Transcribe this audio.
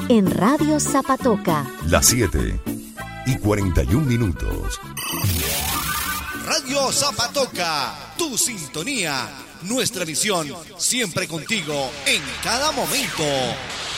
en Radio Zapatoca. Las 7:41. Radio Zapatoca, tu sintonía, nuestra misión, siempre contigo, en cada momento.